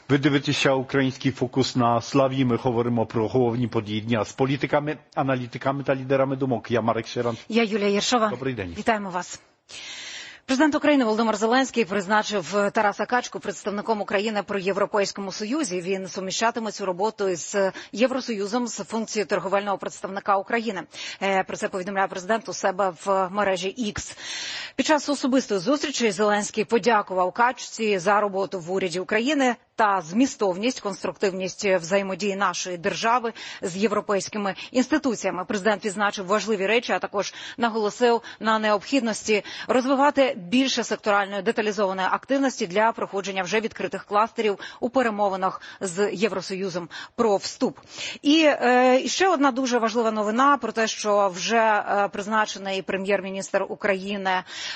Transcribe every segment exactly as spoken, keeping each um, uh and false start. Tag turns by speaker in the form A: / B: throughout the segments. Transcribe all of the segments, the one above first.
A: Ви дивитеся український фокус на Славі. Ми говоримо про головні події дня з політиками, аналітиками та лідерами думок. Я Марек Щеран.
B: Я Юлія Єршова.
A: Добрий день.
B: Вітаємо вас. Президент України Володимир Зеленський призначив Тараса Качку представником України при Європейському Союзі. Він суміщатиме цю роботу із Євросоюзом з функцією торговельного представника України. Про це повідомляє президент у себе в мережі X. Під час особистої зустрічі Зеленський подякував Качці за роботу в уряді України та змістовність, конструктивність взаємодії нашої держави з європейськими інституціями. Президент відзначив важливі речі, а також наголосив на необхідності розвивати більше секторальної деталізованої активності для проходження вже відкритих кластерів у перемовинах з Євросоюзом про вступ. І е, ще одна дуже важлива новина про те, що вже е, призначений прем'єр-міністр України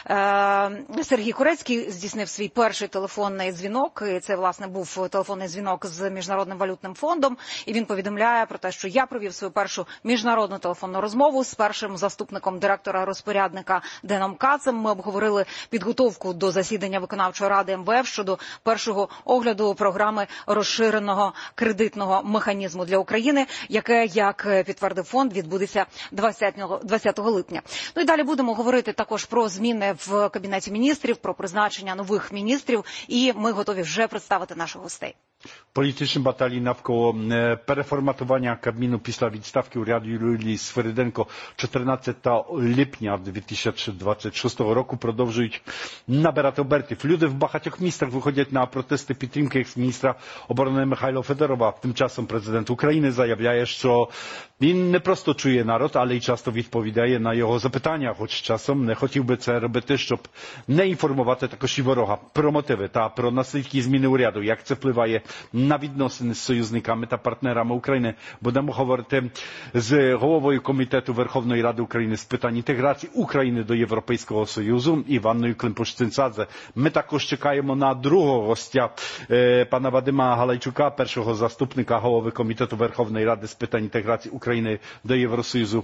B: е, Сергій Корецький здійснив свій перший телефонний дзвінок. І це, власне, був телефонний дзвінок з Міжнародним валютним фондом. І він повідомляє про те, що я провів свою першу міжнародну телефонну розмову з першим заступником директора-розпорядника Деном Кацем. Ми обговорили підготовку до засідання виконавчої ради ем ве еф щодо першого огляду програми розширеного кредитного механізму для України, яке, як підтвердив фонд, відбудеться двадцятого липня. Ну і далі будемо говорити також про зміни в Кабінеті міністрів, про призначення нових міністрів, і ми готові вже представити наших гостей.
A: Polityczny batalii навколо переформатування Кабміну після відставки уряду Юлії Свириденко czternastego lipnia дві тисячі двадцять шостого року продовжують набирати обертів. Люди в багатьох містах виходять на протести підтримки екс-міністра оборони Михайла Федорова. Тим часом президент України заявляє, що він не просто чує народ, але й часто відповідає на його запитання, хоч часом не хотів би це робити, щоб не інформувати також і ворога про мотиви та про наслідки зміни уряду, як це впливає на відносини з союзниками та партнерами України. Будемо говорити з головою Комітету Верховної Ради України з питань інтеграції України до Європейського Союзу Іванною Климпуш-Цинцадзе. Ми також чекаємо на другого гостя, пана Вадима Галайчука, першого заступника голови Комітету Верховної Ради з питань інтеграції України до Євросоюзу.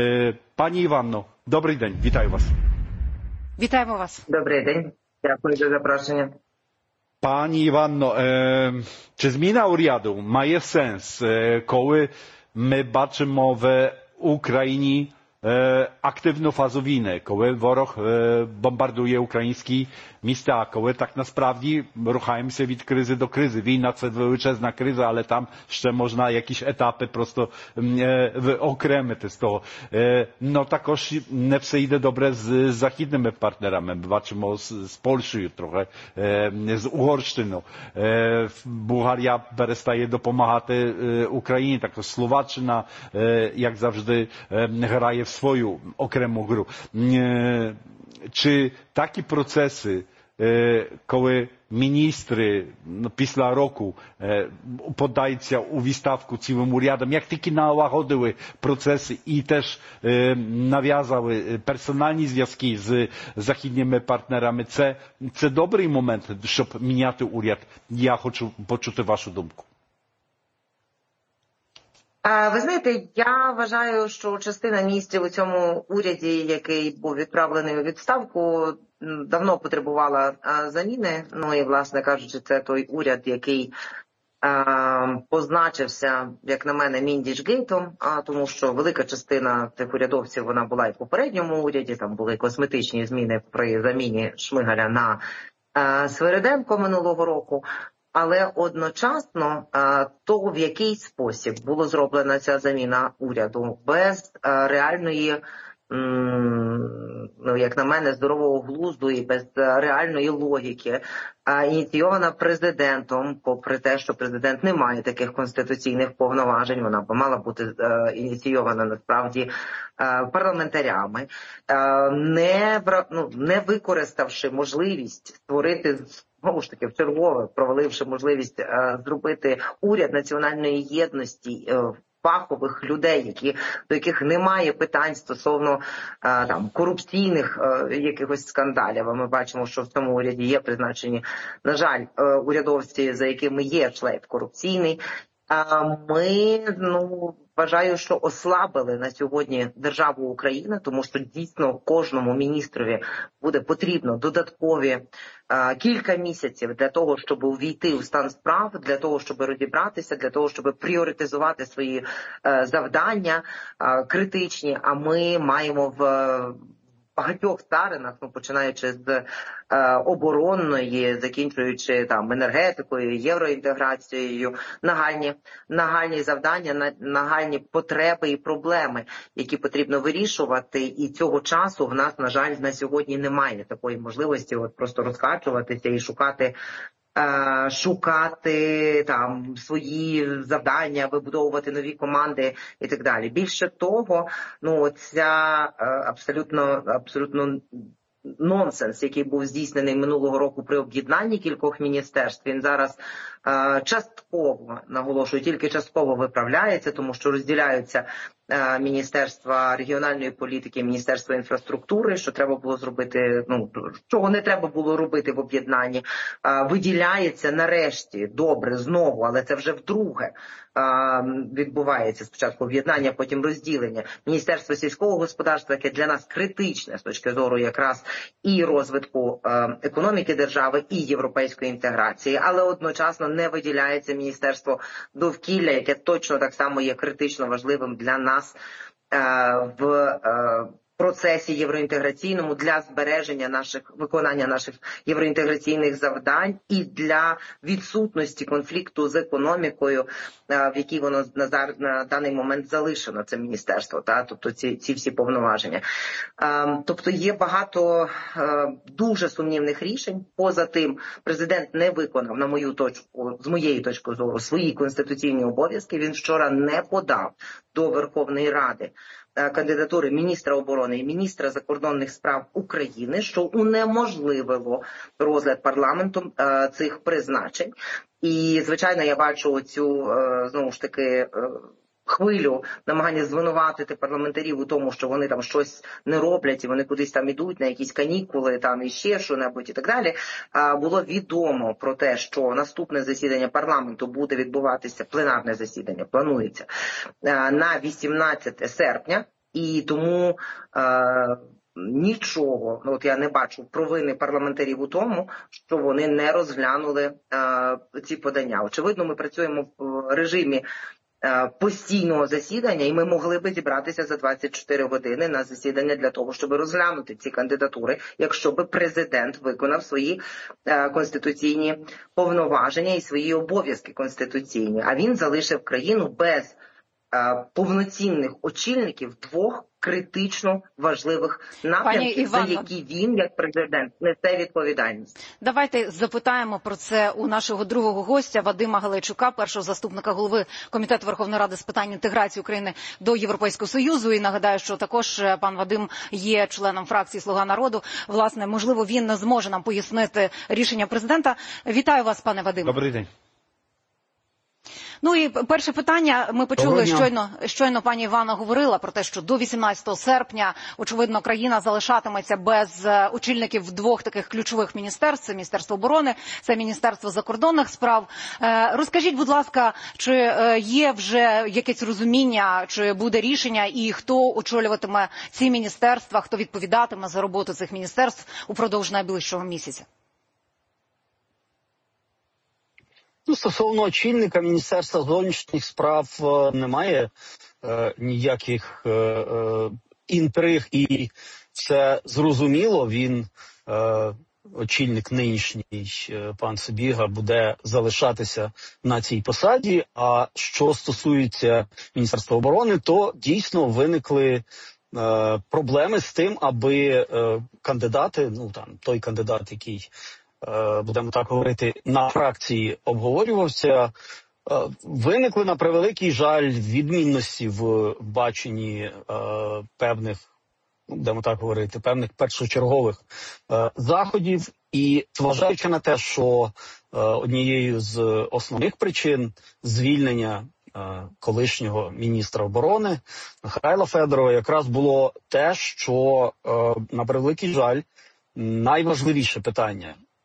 A: Пані Іванно, добрий день, вітаю вас.
B: Вітаємо вас.
C: Добрий день, дякую за запрошення.
A: Pani Iwanno, czy zmiana urządu ma sens, kiedy my baczymy w Ukrainie aktywną fazę wojny, kiedy ворог bombarduje ukraińskie miasta, kiedy tak naprawdę ruszamy się od kryzy do kryzy. Wojna to wielka kryza, ale tam jeszcze można jakieś etapy prosto wyokreślić z tego. No також не все йде добре з західними партнерами. Ми бачимо з, з Польщею трохи, з Угорщиною. Болгарія перестає допомагати Україні, також Словаччина, як завжди, грає в свою окрему гру. Чи такі процеси, коли міністри після року подаються у відставку цілим урядом, як тільки налагодили процеси і теж нав'язали персональні зв'язки з західними партнерами, це, це добрий момент, щоб міняти уряд? Я хочу почути вашу думку.
C: Ви знаєте, я вважаю, що частина міністрів у цьому уряді, який був відправлений у відставку, давно потребувала заміни. Ну і, власне кажучи, це той уряд, який е, позначився, як на мене, Міндічгейтом, а тому що велика частина тих урядовців, вона була і в попередньому уряді, там були косметичні зміни при заміні Шмигаля на е, Свириденко минулого року. Але одночасно то, в який спосіб було зроблена ця заміна уряду, без реальної, ну, як на мене, здорового глузду і без реальної логіки, ініційована президентом, попри те, що президент не має таких конституційних повноважень, вона б мала бути ініційована насправді парламентарями, не, ну, не використавши можливість створити, знову ж таки, вчергове, проваливши можливість е, зробити уряд національної єдності е, фахових людей, які, до яких немає питань стосовно е, там, корупційних е, якихось скандалів. А ми бачимо, що в цьому уряді є призначені, на жаль, е, урядовці, за якими є шлейф корупційний. Ми, ну, вважаю, що ослабили на сьогодні державу Україна, тому що дійсно кожному міністрові буде потрібно додаткові а, кілька місяців для того, щоб увійти у стан справ, для того, щоб розібратися, для того, щоб пріоритизувати свої а, завдання а, критичні. А ми маємо в багатьох царинах, ну починаючи з е, оборонної, закінчуючи там енергетикою, євроінтеграцією, нагальні нагальні завдання, на, нагальні потреби і проблеми, які потрібно вирішувати. І цього часу в нас, на жаль, на сьогодні немає такої можливості, от просто розкачуватися і шукати. Шукати там свої завдання, вибудовувати нові команди і так далі. Більше того, ну ця абсолютно абсолютно нонсенс, який був здійснений минулого року при об'єднанні кількох міністерств, він зараз е, частково, наголошую, тільки частково виправляється, тому що розділяються е, Міністерства регіональної політики, Міністерства інфраструктури, що треба було зробити, ну, чого не треба було робити в об'єднанні. Е, виділяється нарешті, добре, знову, але це вже вдруге е, відбувається спочатку об'єднання, потім розділення. Міністерство сільського господарства, яке для нас критичне з точки зору якраз і розвитку е, економіки держави, і європейської інтеграції, але одночасно не виділяється Міністерство довкілля, яке точно так само є критично важливим для нас е, в е, процесі євроінтеграційному для збереження наших, виконання наших євроінтеграційних завдань і для відсутності конфлікту з економікою, в якій воно на, на даний момент залишено, це міністерство, та? Тобто ці, ці всі повноваження. Тобто є багато дуже сумнівних рішень. Поза тим, президент не виконав, на мою точку, з моєї точки зору, свої конституційні обов'язки. Він вчора не подав до Верховної Ради кандидатури міністра оборони і міністра закордонних справ України, що унеможливило розгляд парламентом е, цих призначень. І, звичайно, я бачу цю, е, знову ж таки, е, хвилю намагання звинуватити парламентарів у тому, що вони там щось не роблять, і вони кудись там ідуть на якісь канікули, там і ще що-небудь і так далі. А, було відомо про те, що наступне засідання парламенту буде відбуватися, пленарне засідання планується а, на вісімнадцяте серпня, і тому а, нічого, ну от я не бачу провини парламентарів у тому, що вони не розглянули а, ці подання. Очевидно, ми працюємо в режимі постійного засідання, і ми могли би зібратися за двадцять чотири години на засідання для того, щоб розглянути ці кандидатури, якщо би президент виконав свої е, конституційні повноваження і свої обов'язки конституційні. А він залишив країну без е, повноцінних очільників двох критично важливих напрямків, за які він, як президент, несе відповідальність.
B: Давайте запитаємо про це у нашого другого гостя Вадима Галайчука, першого заступника голови Комітету Верховної Ради з питань інтеграції України до Європейського Союзу. І нагадаю, що також пан Вадим є членом фракції «Слуга народу». Власне, можливо, він зможе нам пояснити рішення президента. Вітаю вас, пане Вадиме.
A: Добрий день.
B: Ну і перше питання. Ми почули, щойно, щойно пані Івана говорила про те, що до вісімнадцятого серпня, очевидно, країна залишатиметься без очільників двох таких ключових міністерств. Це Міністерство оборони, це Міністерство закордонних справ. Розкажіть, будь ласка, чи є вже якесь розуміння, чи буде рішення, і хто очолюватиме ці міністерства, хто відповідатиме за роботу цих міністерств упродовж найближчого місяця?
D: Ну, стосовно очільника Міністерства зовнішніх справ немає е, ніяких е, е, інтриг, і це зрозуміло. Він, е, очільник нинішній, е, пан Сибіга, буде залишатися на цій посаді. А що стосується Міністерства оборони, то дійсно виникли е, проблеми з тим, аби е, кандидати, ну там той кандидат, який, будемо так говорити, на фракції обговорювався, виникли, на превеликий жаль, відмінності в баченні е, певних, будемо так говорити, певних першочергових е, заходів. І зважаючи на те, що е, однією з основних причин звільнення е, колишнього міністра оборони Михайла Федорова якраз було те, що, е, на превеликий жаль, найважливіше питання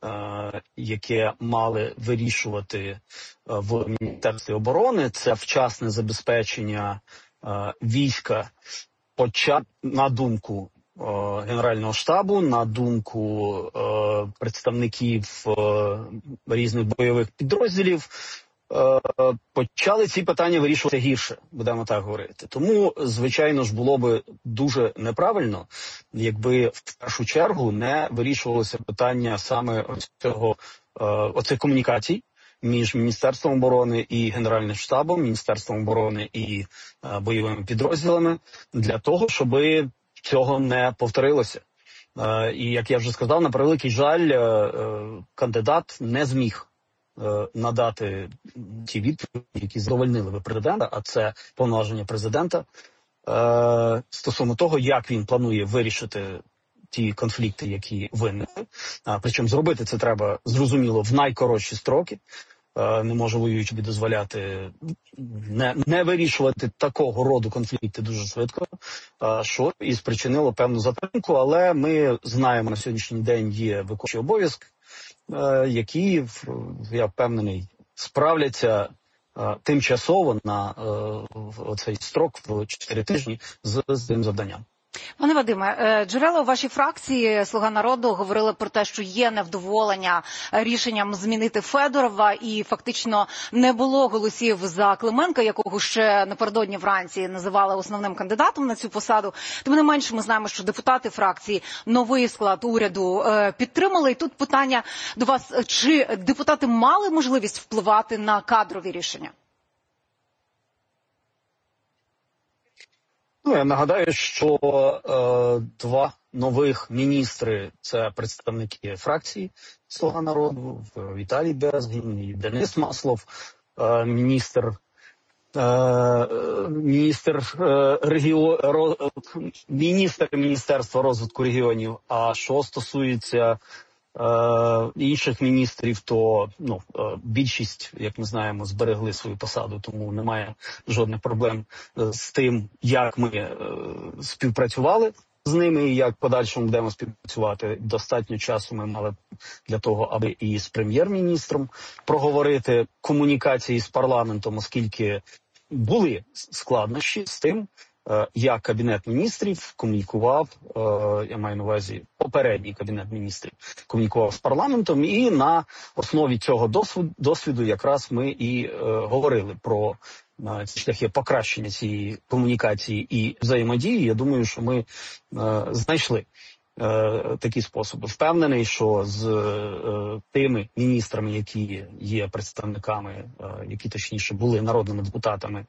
D: яке мали вирішувати в Міністерстві оборони, це вчасне забезпечення війська, на думку Генерального штабу, на думку представників різних бойових підрозділів, почали ці питання вирішувати гірше, будемо так говорити. Тому, звичайно ж, було би дуже неправильно, якби в першу чергу не вирішувалося питання саме цього, оцих комунікацій між Міністерством оборони і Генеральним штабом, Міністерством оборони і бойовими підрозділами, для того, щоб цього не повторилося. І, як я вже сказав, на превеликий жаль, кандидат не зміг надати ті відповіді, які задовольнили би президента, а це повноваження президента, стосовно того, як він планує вирішити ті конфлікти, які виникли. Причому зробити це треба, зрозуміло, в найкоротші строки. Не може воюючи дозволяти не, не вирішувати такого роду конфлікти дуже швидко, що і спричинило певну затримку, але ми знаємо, на сьогоднішній день є виконуючі обов'язки, які, я впевнений, справляться тимчасово на оцей строк в чотири тижні з, з цим завданням.
B: Пане Вадиме, джерела у вашій фракції «Слуга народу» говорили про те, що є невдоволення рішенням змінити Федорова, і фактично не було голосів за Клименка, якого ще напередодні вранці називали основним кандидатом на цю посаду. Тим не менше, ми знаємо, що депутати фракції новий склад уряду підтримали. І тут питання до вас, чи депутати мали можливість впливати на кадрові рішення?
D: Ну, я нагадаю, що е, два нових міністри – це представники фракції «Слуга народу», Віталій Безгін і Денис Маслов, е, міністр, е, міністр, е, регіо, ро, міністр Міністерства розвитку регіонів. А що стосується Е, інших міністрів, то ну, е, більшість, як ми знаємо, зберегли свою посаду, тому немає жодних проблем з тим, як ми е, співпрацювали з ними і як в подальшому будемо співпрацювати. Достатньо часу ми мали для того, аби і з прем'єр-міністром проговорити комунікації з парламентом, оскільки були складнощі з тим, як Кабінет міністрів комунікував, я маю на увазі попередній Кабінет міністрів, комунікував з парламентом, і на основі цього досвіду, досвіду якраз ми і е, говорили про е, шляхи покращення цієї комунікації і взаємодії. Я думаю, що ми е, знайшли е, такі способи. Впевнений, що з е, тими міністрами, які є представниками, е, які точніше були народними депутатами,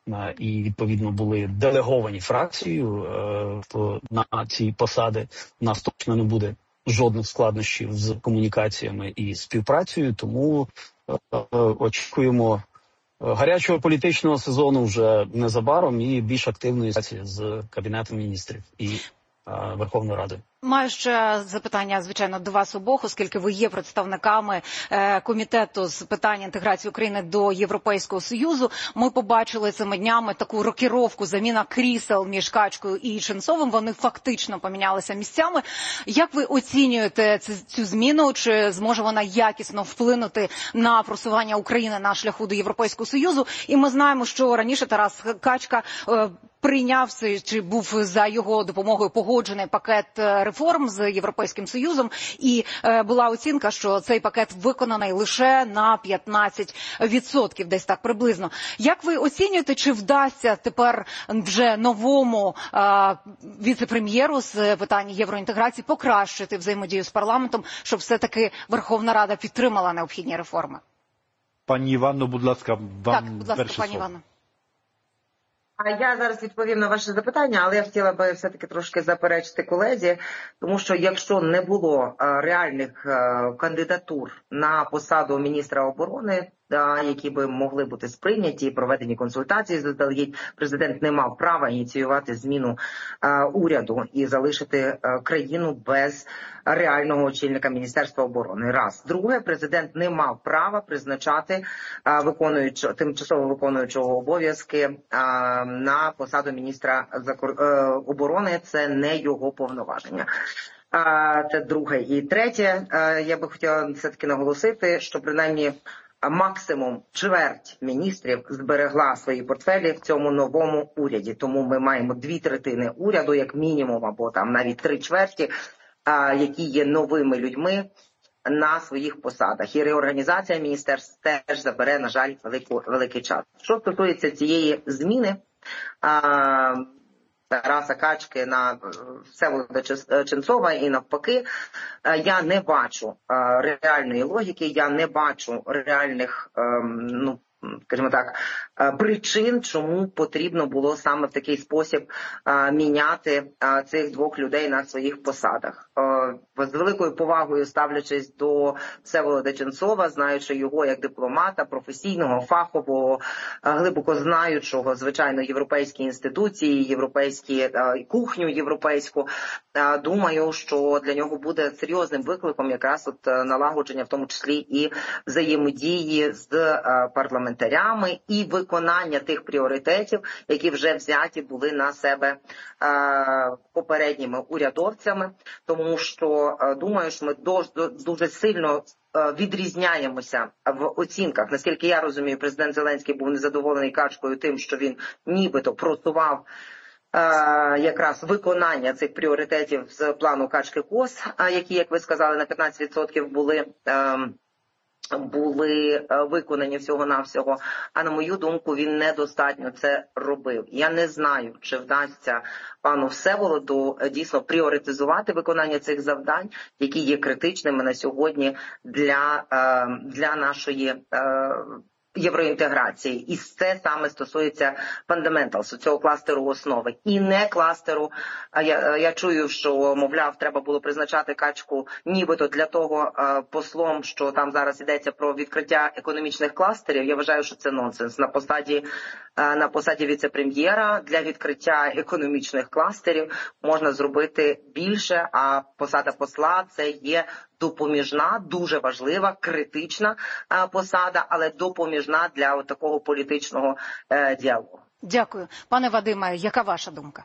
D: і, відповідно, були делеговані фракцією е, на ці посади, у нас точно не буде жодних складнощів з комунікаціями і співпрацею, тому е, очікуємо гарячого політичного сезону вже незабаром і більш активної сесії з Кабінетом міністрів і е, Верховною Радою.
B: Маю ще запитання, звичайно, до вас обох, оскільки ви є представниками е, комітету з питань інтеграції України до Європейського Союзу. Ми побачили цими днями таку рокіровку, заміна крісел між Качкою і Ченцовим. Вони фактично помінялися місцями. Як ви оцінюєте цю, цю зміну? Чи зможе вона якісно вплинути на просування України на шляху до Європейського Союзу? І ми знаємо, що раніше Тарас Качка е, прийняв, чи був за його допомогою погоджений пакет реформ з Європейським Союзом, і е, була оцінка, що цей пакет виконаний лише на п'ятнадцять відсотків, десь так приблизно. Як ви оцінюєте, чи вдасться тепер вже новому е, віце-прем'єру з питань євроінтеграції покращити взаємодію з парламентом, щоб все-таки Верховна Рада підтримала необхідні реформи?
A: Пані Іванно, будь ласка, вам
B: Так, будь ласка, пані Іванно.
C: А я зараз відповім на ваше запитання, але я хотіла би все-таки трошки заперечити колезі, тому що якщо не було реальних кандидатур на посаду міністра оборони, які би могли бути сприйняті і проведені консультації заздалегідь, президент не мав права ініціювати зміну е, уряду і залишити е, країну без реального очільника Міністерства оборони. Раз. Друге, президент не мав права призначати е, виконуючого, тимчасово виконуючого обов'язки е, на посаду міністра закор... е, оборони. Це не його повноваження. Це друге. І третє, я би хотіла все-таки наголосити, що принаймні максимум чверть міністрів зберегла свої портфелі в цьому новому уряді. Тому ми маємо дві третини уряду, як мінімум, або там навіть три чверті, які є новими людьми на своїх посадах. І реорганізація міністерств теж забере, на жаль, велику, великий час. Що стосується цієї зміни Тараса Качки на Всеволода Ченцова і навпаки, я не бачу реальної логіки, я не бачу реальних, ну, скажімо так, причин, чому потрібно було саме в такий спосіб міняти цих двох людей на своїх посадах. З великою повагою ставлячись до Всеволода Ченцова, знаючи його як дипломата, професійного, фахового, глибоко знаючого, звичайно, європейські інституції, європейські кухню європейську, думаю, що для нього буде серйозним викликом якраз от налагодження, в тому числі і взаємодії з парламентарями і виконання тих пріоритетів, які вже взяті були на себе попередніми урядовцями, тому що думаю, що ми дуже сильно відрізняємося в оцінках. Наскільки я розумію, президент Зеленський був незадоволений Качкою тим, що він нібито просував якраз виконання цих пріоритетів з плану Качки-Кос, які, як ви сказали, на п'ятнадцять відсотків були були виконані всього-навсього, а на мою думку, він недостатньо це робив. Я не знаю, чи вдасться пану Всеволоду дійсно пріоритизувати виконання цих завдань, які є критичними на сьогодні для, для нашої євроінтеграції. І це саме стосується fundamentals, цього кластеру основи. І не кластеру, я, я чую, що, мовляв, треба було призначати Качку нібито для того е, послом, що там зараз йдеться про відкриття економічних кластерів. Я вважаю, що це нонсенс. На посаді, е, на посаді віце-прем'єра для відкриття економічних кластерів можна зробити більше, а посада посла – це є допоміжна, дуже важлива, критична а, посада, але допоміжна для от такого політичного е, діалогу.
B: Дякую. Пане Вадиме, яка ваша думка?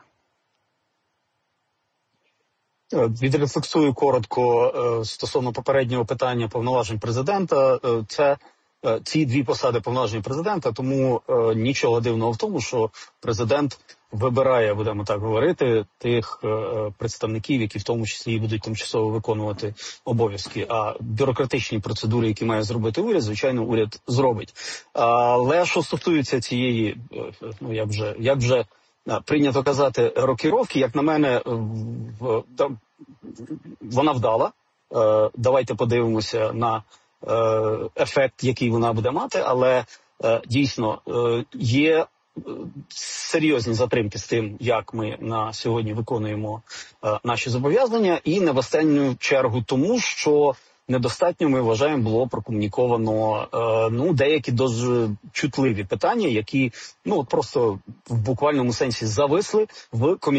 D: Відрефлексую коротко е, стосовно попереднього питання повноважень президента. Е, це е, ці дві посади повноважень президента, тому е, нічого дивного в тому, що президент вибирає, будемо так говорити, тих е, представників, які в тому числі будуть тимчасово виконувати обов'язки. А бюрократичні процедури, які має зробити уряд, звичайно, уряд зробить. Але що стосується цієї, ну як вже, як вже прийнято казати, рокіровки, як на мене, в, там, вона вдала. Е, давайте подивимося на е, ефект, який вона буде мати, але е, дійсно е, є серйозні затримки з тим, як ми на сьогодні виконуємо е, наші зобов'язання, і не в останню чергу тому, що недостатньо, ми вважаємо, було прокомуніковано е, ну, деякі дуже чутливі питання, які ну, просто в буквальному сенсі зависли в комітеті.